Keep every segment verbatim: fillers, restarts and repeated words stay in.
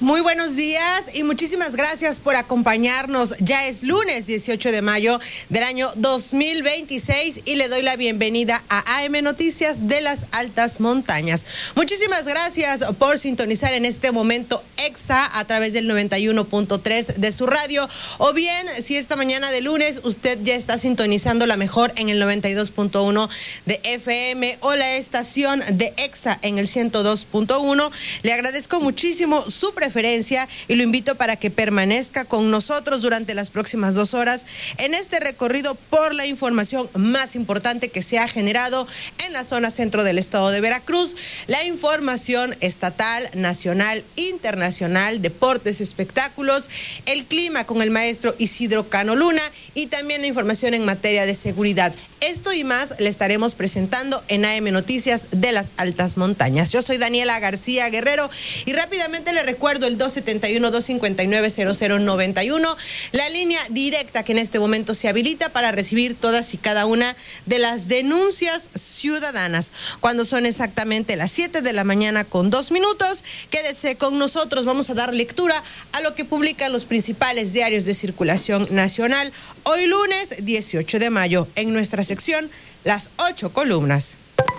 Muy buenos días y muchísimas gracias por acompañarnos. Ya es lunes dieciocho de mayo del año dos mil veintiséis y le doy la bienvenida a A M Noticias de las Altas Montañas. Muchísimas gracias por sintonizar en este momento EXA a través del noventa y uno punto tres de su radio, o bien si esta mañana de lunes usted ya está sintonizando la mejor en el noventa y dos punto uno de F M o la estación de EXA en el ciento dos punto uno. Le agradezco muchísimo su preferencia y lo invito para que permanezca con nosotros durante las próximas dos horas en este recorrido por la información más importante que se ha generado en la zona centro del estado de Veracruz, la información estatal, nacional, internacional, deportes, espectáculos, el clima con el maestro Isidro Cano Luna y también la información en materia de seguridad. Esto y más le estaremos presentando en A M Noticias de las Altas Montañas. Yo soy Daniela García Guerrero y rápidamente le recuerdo el dos setenta y uno, dos cincuenta y nueve, cero cero noventa y uno, la línea directa que en este momento se habilita para recibir todas y cada una de las denuncias ciudadanas. Cuando son exactamente las siete de la mañana con dos minutos, quédese con nosotros. Vamos a dar lectura a lo que publican los principales diarios de circulación nacional hoy lunes dieciocho de mayo en nuestra sección Las Ocho Columnas.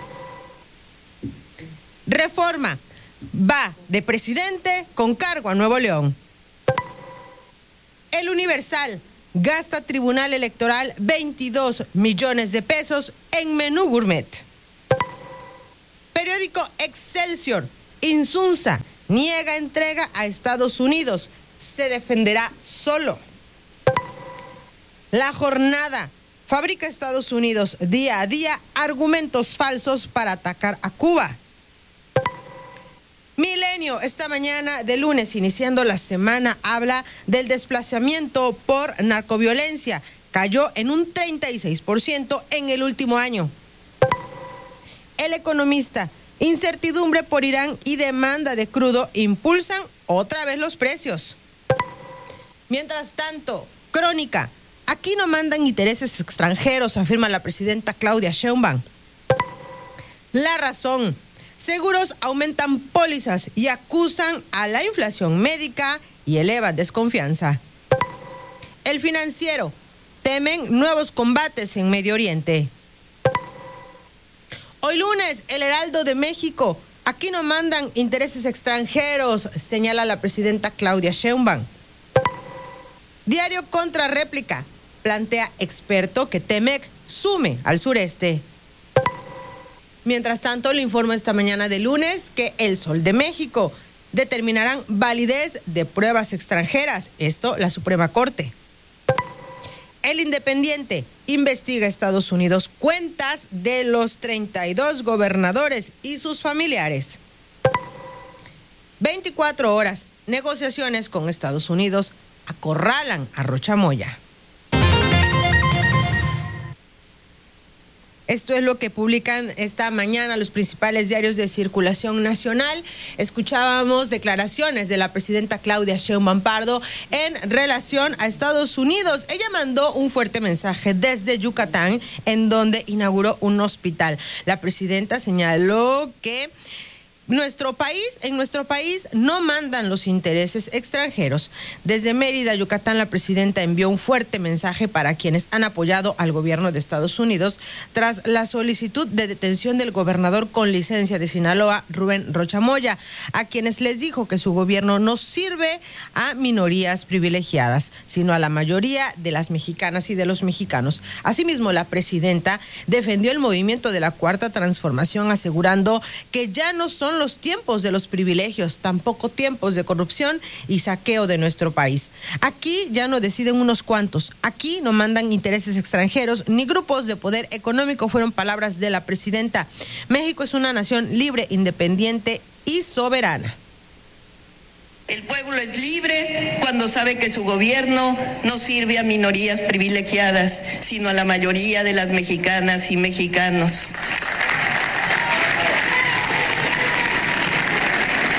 Reforma va de presidente con cargo a Nuevo León. El Universal: gasta Tribunal Electoral veintidós millones de pesos en menú gourmet. Periódico Excelsior: Insunza niega entrega a Estados Unidos, se defenderá solo. La Jornada: fabrica Estados Unidos día a día argumentos falsos para atacar a Cuba. Milenio, esta mañana de lunes, iniciando la semana, habla del desplazamiento por narcoviolencia. Cayó en un treinta y seis por ciento en el último año. El Economista: incertidumbre por Irán y demanda de crudo impulsan otra vez los precios. Mientras tanto, Crónica: aquí no mandan intereses extranjeros, afirma la presidenta Claudia Sheinbaum. La Razón: seguros aumentan pólizas y acusan a la inflación médica y elevan desconfianza. El Financiero: temen nuevos combates en Medio Oriente. Hoy lunes, El Heraldo de México: aquí no mandan intereses extranjeros, señala la presidenta Claudia Sheinbaum. Diario Contrarréplica: plantea experto que Temec sume al sureste. Mientras tanto, le informo esta mañana de lunes que El Sol de México: determinarán validez de pruebas extranjeras, esto la Suprema Corte. El Independiente: investiga Estados Unidos cuentas de los treinta y dos gobernadores y sus familiares. veinticuatro horas, negociaciones con Estados Unidos acorralan a Rocha Moya. Esto es lo que publican esta mañana los principales diarios de circulación nacional. Escuchábamos declaraciones de la presidenta Claudia Sheinbaum Pardo en relación a Estados Unidos. Ella mandó un fuerte mensaje desde Yucatán, en donde inauguró un hospital. La presidenta señaló que Nuestro país, en nuestro país no mandan los intereses extranjeros. Desde Mérida, Yucatán, la presidenta envió un fuerte mensaje para quienes han apoyado al gobierno de Estados Unidos tras la solicitud de detención del gobernador con licencia de Sinaloa, Rubén Rocha Moya, a quienes les dijo que su gobierno no sirve a minorías privilegiadas, sino a la mayoría de las mexicanas y de los mexicanos. Asimismo, la presidenta defendió el movimiento de la Cuarta Transformación, asegurando que ya no son los tiempos de los privilegios, tampoco tiempos de corrupción y saqueo de nuestro país. Aquí ya no deciden unos cuantos, aquí no mandan intereses extranjeros ni grupos de poder económico, fueron palabras de la presidenta. México es una nación libre, independiente y soberana. El pueblo es libre cuando sabe que su gobierno no sirve a minorías privilegiadas, sino a la mayoría de las mexicanas y mexicanos.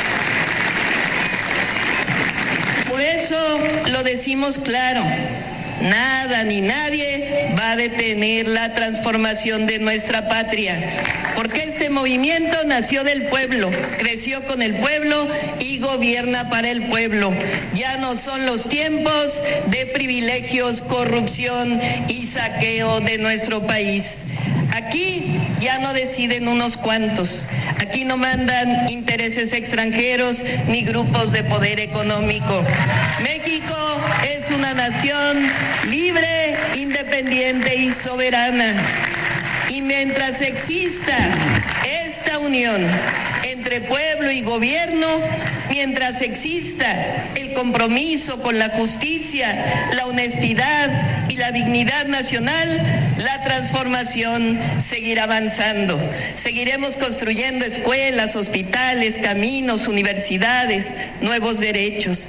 Por eso lo decimos claro, Nada ni nadie va a detener la transformación de nuestra patria, porque este movimiento nació del pueblo, creció con el pueblo y gobierna para el pueblo. Ya no son los tiempos de privilegios, corrupción y saqueo de nuestro país. Aquí ya no deciden unos cuantos, aquí no mandan intereses extranjeros ni grupos de poder económico. México es una nación libre, independiente y soberana. Y mientras exista esta unión entre pueblo y gobierno, mientras exista el compromiso con la justicia, la honestidad y la dignidad nacional, la transformación seguirá avanzando. Seguiremos construyendo escuelas, hospitales, caminos, universidades, nuevos derechos.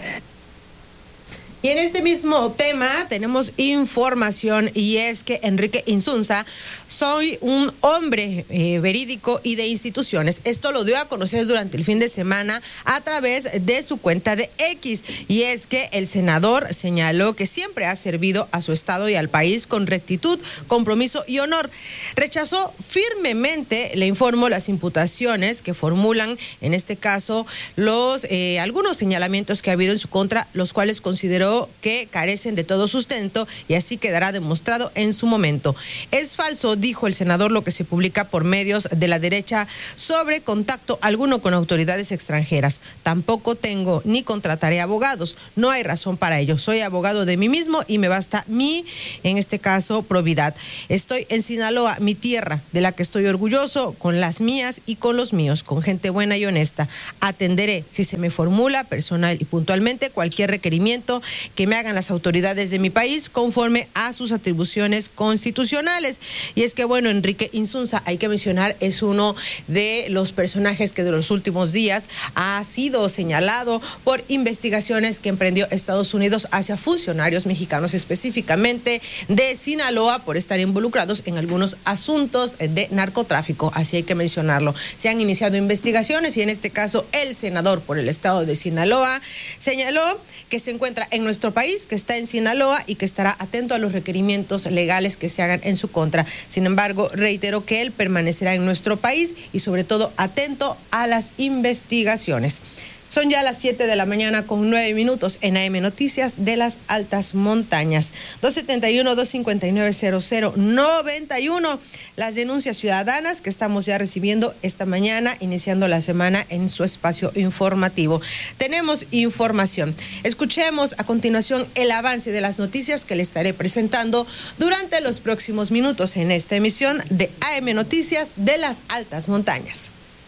Y en este mismo tema tenemos información, y es que Enrique Insunza, soy un hombre eh, verídico y de instituciones. Esto lo dio a conocer durante el fin de semana a través de su cuenta de X. Y es que el senador señaló que siempre ha servido a su estado y al país con rectitud, compromiso y honor. Rechazó firmemente, le informo, las imputaciones que formulan, en este caso, los eh, algunos señalamientos que ha habido en su contra, los cuales consideró que carecen de todo sustento, y así quedará demostrado en su momento. Es falso, dijo el senador, lo que se publica por medios de la derecha sobre contacto alguno con autoridades extranjeras. Tampoco tengo ni contrataré abogados. No hay razón para ello. Soy abogado de mí mismo y me basta mi, en este caso, probidad. Estoy en Sinaloa, mi tierra, de la que estoy orgulloso, con las mías y con los míos, con gente buena y honesta. Atenderé, si se me formula personal y puntualmente, cualquier requerimiento que me hagan las autoridades de mi país conforme a sus atribuciones constitucionales. Y es que, bueno, Enrique Insunza, hay que mencionar, es uno de los personajes que de los últimos días ha sido señalado por investigaciones que emprendió Estados Unidos hacia funcionarios mexicanos, específicamente de Sinaloa, por estar involucrados en algunos asuntos de narcotráfico. Así hay que mencionarlo. Se han iniciado investigaciones y en este caso el senador por el estado de Sinaloa señaló que se encuentra en nuestro país, que está en Sinaloa y que estará atento a los requerimientos legales que se hagan en su contra. Sin embargo, reiteró que él permanecerá en nuestro país y sobre todo atento a las investigaciones. Son ya las siete de la mañana con nueve minutos en A M Noticias de las Altas Montañas. dos setenta y uno, dos cincuenta y nueve, cero cero noventa y uno. Las denuncias ciudadanas que estamos ya recibiendo esta mañana, iniciando la semana en su espacio informativo. Tenemos información. Escuchemos a continuación el avance de las noticias que le estaré presentando durante los próximos minutos en esta emisión de A M Noticias de las Altas Montañas.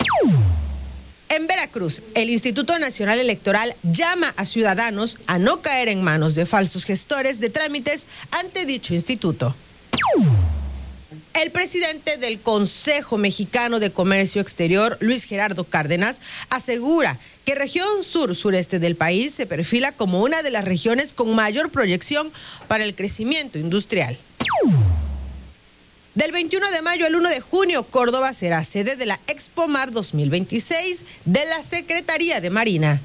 En Veracruz, el Instituto Nacional Electoral llama a ciudadanos a no caer en manos de falsos gestores de trámites ante dicho instituto. El presidente del Consejo Mexicano de Comercio Exterior, Luis Gerardo Cárdenas, asegura que región sur-sureste del país se perfila como una de las regiones con mayor proyección para el crecimiento industrial. Del veintiuno de mayo al uno de junio, Córdoba será sede de la Expo Mar dos mil veintiséis de la Secretaría de Marina.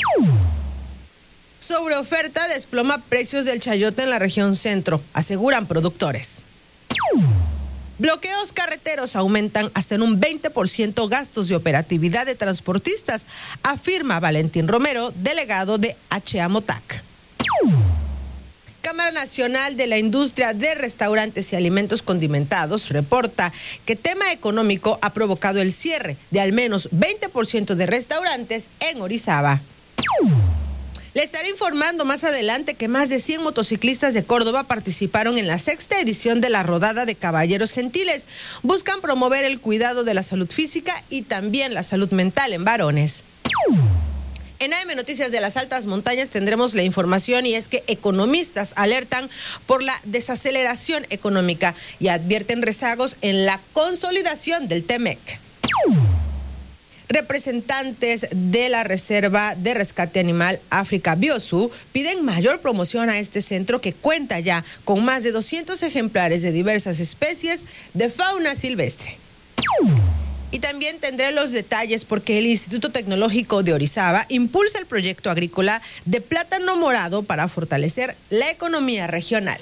Sobre oferta desploma precios del chayote en la región centro, aseguran productores. Bloqueos carreteros aumentan hasta en un veinte por ciento gastos de operatividad de transportistas, afirma Valentín Romero, delegado de H A Motac. Cámara Nacional de la Industria de Restaurantes y Alimentos Condimentados reporta que tema económico ha provocado el cierre de al menos veinte por ciento de restaurantes en Orizaba. Le estaré informando más adelante que más de cien motociclistas de Córdoba participaron en la sexta edición de la Rodada de Caballeros Gentiles. Buscan promover el cuidado de la salud física y también la salud mental en varones. En A M Noticias de las Altas Montañas tendremos la información, y es que economistas alertan por la desaceleración económica y advierten rezagos en la consolidación del Temec. Representantes de la Reserva de Rescate Animal África Biosu piden mayor promoción a este centro que cuenta ya con más de doscientos ejemplares de diversas especies de fauna silvestre. Y también tendré los detalles porque el Instituto Tecnológico de Orizaba impulsa el proyecto agrícola de plátano morado para fortalecer la economía regional.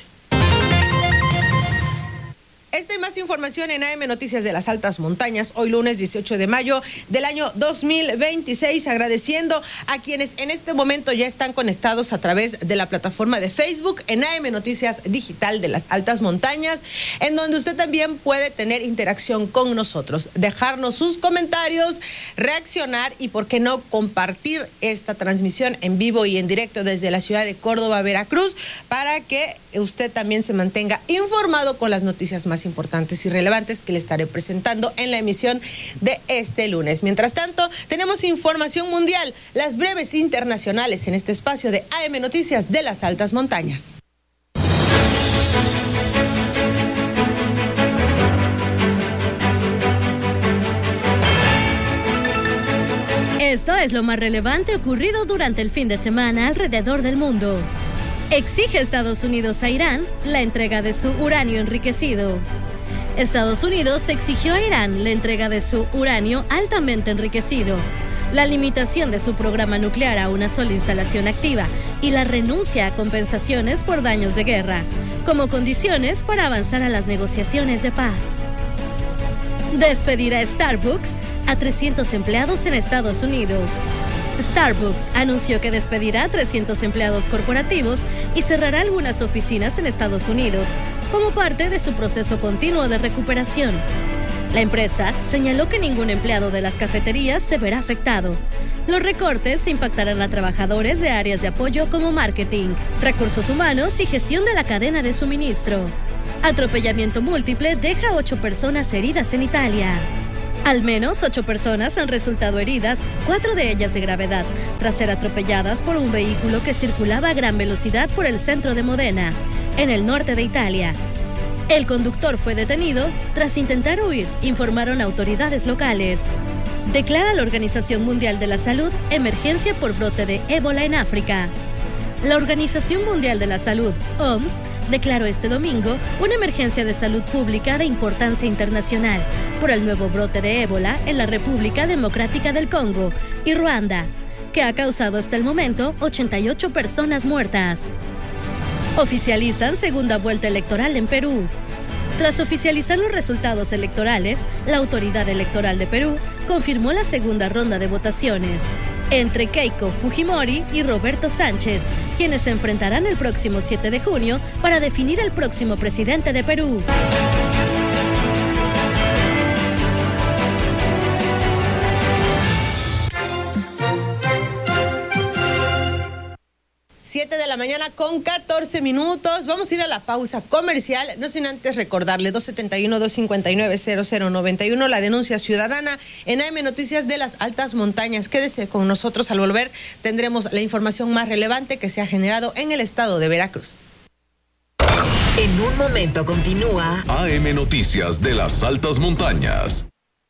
Esta y más información en A M Noticias de las Altas Montañas, hoy lunes dieciocho de mayo del año dos mil veintiséis, agradeciendo a quienes en este momento ya están conectados a través de la plataforma de Facebook en A M Noticias Digital de las Altas Montañas, en donde usted también puede tener interacción con nosotros, dejarnos sus comentarios, reaccionar y, por qué no, compartir esta transmisión en vivo y en directo desde la ciudad de Córdoba, Veracruz, para que usted también se mantenga informado con las noticias más importantes y relevantes que le estaré presentando en la emisión de este lunes. Mientras tanto, tenemos información mundial, las breves internacionales en este espacio de A M Noticias de las Altas Montañas. Esto es lo más relevante ocurrido durante el fin de semana alrededor del mundo. Exige Estados Unidos a Irán la entrega de su uranio enriquecido. Estados Unidos exigió a Irán la entrega de su uranio altamente enriquecido, la limitación de su programa nuclear a una sola instalación activa y la renuncia a compensaciones por daños de guerra, como condiciones para avanzar a las negociaciones de paz. Despedir a Starbucks a trescientos empleados en Estados Unidos. Starbucks anunció que despedirá a trescientos empleados corporativos y cerrará algunas oficinas en Estados Unidos como parte de su proceso continuo de recuperación. La empresa señaló que ningún empleado de las cafeterías se verá afectado. Los recortes impactarán a trabajadores de áreas de apoyo como marketing, recursos humanos y gestión de la cadena de suministro. Atropellamiento múltiple deja a ocho personas heridas en Italia. Al menos ocho personas han resultado heridas, cuatro de ellas de gravedad, tras ser atropelladas por un vehículo que circulaba a gran velocidad por el centro de Modena, en el norte de Italia. El conductor fue detenido tras intentar huir, informaron autoridades locales. Declara la Organización Mundial de la Salud emergencia por brote de ébola en África. La Organización Mundial de la Salud, O M S, declaró este domingo una emergencia de salud pública de importancia internacional por el nuevo brote de ébola en la República Democrática del Congo y Ruanda, que ha causado hasta el momento ochenta y ocho personas muertas. Oficializan segunda vuelta electoral en Perú. Tras oficializar los resultados electorales, la Autoridad Electoral de Perú confirmó la segunda ronda de votaciones entre Keiko Fujimori y Roberto Sánchez, quienes se enfrentarán el próximo siete de junio para definir el próximo presidente de Perú. siete de la mañana con catorce minutos. Vamos a ir a la pausa comercial, no sin antes recordarle dos siete uno, dos cinco nueve, cero cero nueve uno, la denuncia ciudadana en A M Noticias de las Altas Montañas. Quédese con nosotros, al volver tendremos la información más relevante que se ha generado en el estado de Veracruz. En un momento continúa A M Noticias de las Altas Montañas.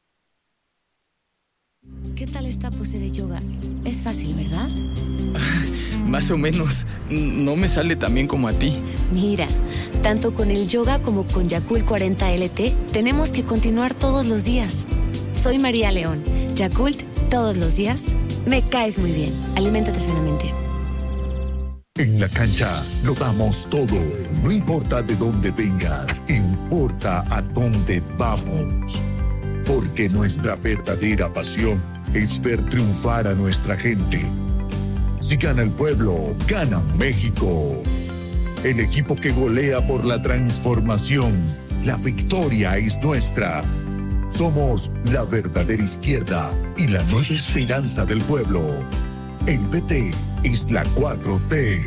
¿Qué tal esta pose de yoga? Es fácil, ¿verdad? Más o menos. No me sale tan bien como a ti. Mira, tanto con el yoga como con Yakult cuarenta L T, tenemos que continuar todos los días. Soy María León. Yakult, todos los días. Me caes muy bien. Aliméntate sanamente. En la cancha lo damos todo. No importa de dónde vengas, importa a dónde vamos. Porque nuestra verdadera pasión es ver triunfar a nuestra gente. Si gana el pueblo, gana México. El equipo que golea por la transformación. La victoria es nuestra. Somos la verdadera izquierda y la nueva esperanza del pueblo. El P T es la cuatro T.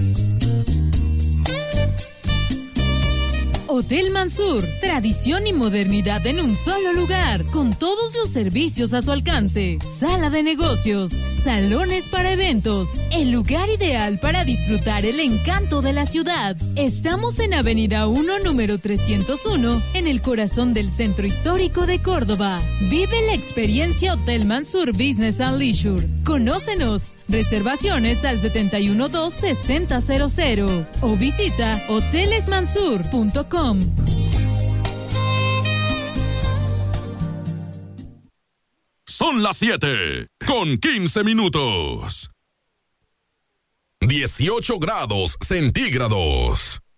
Hotel Mansur, tradición y modernidad en un solo lugar, con todos los servicios a su alcance. Sala de negocios, salones para eventos, el lugar ideal para disfrutar el encanto de la ciudad. Estamos en Avenida uno, número trescientos uno, en el corazón del centro histórico de Córdoba. Vive la experiencia Hotel Mansur Business and Leisure. Conócenos. Reservaciones al setenta y uno dos, sesenta cero cero o visita hoteles mansur punto com. Son las siete, con quince minutos. dieciocho grados centígrados.